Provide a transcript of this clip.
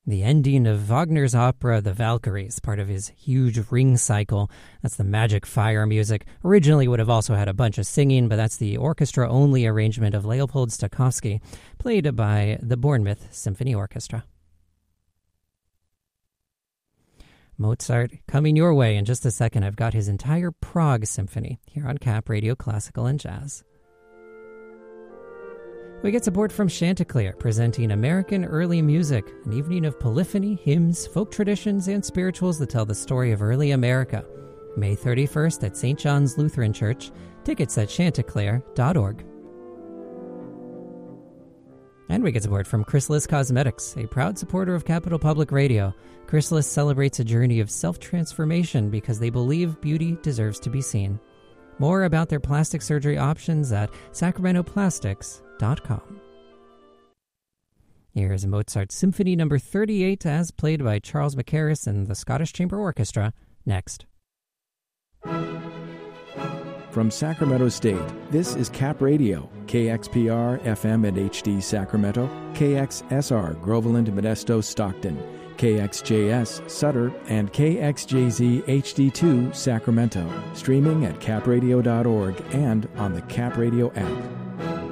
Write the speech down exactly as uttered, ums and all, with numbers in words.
The ending of Wagner's opera The Valkyries, part of his huge Ring cycle. That's the magic fire music. Originally would have also had a bunch of singing, but that's the orchestra-only arrangement of Leopold Stokowski, played by the Bournemouth Symphony Orchestra. Mozart coming your way in just a second. I've got his entire Prague Symphony here on Cap Radio Classical and Jazz. We get support from Chanticleer, presenting American Early Music, an evening of polyphony, hymns, folk traditions, and spirituals that tell the story of early America. May thirty-first at Saint John's Lutheran Church. Tickets at chanticleer dot org. And we get support from Chrysalis Cosmetics, a proud supporter of Capital Public Radio. Chrysalis celebrates a journey of self-transformation because they believe beauty deserves to be seen. More about their plastic surgery options at sacramento plastics dot com. Here's Mozart's Symphony Number thirty-eight, as played by Charles Mackerras and the Scottish Chamber Orchestra, next. From Sacramento State, this is Cap Radio, K X P R F M and H D Sacramento, K X S R Groveland, Modesto, Stockton, K X J S Sutter, and K X J Z H D two Sacramento. Streaming at cap radio dot org and on the Cap Radio app.